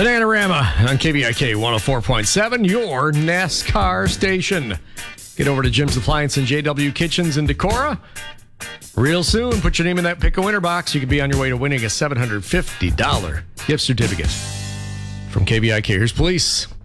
Bananarama on KBIK 104.7, your NASCAR station. Get over to Jim's Appliance and JW Kitchens in Decorah. Real soon, put your name in that Pick a Winner box. You could be on your way to winning a $750 gift certificate. From KBIK, here's Police.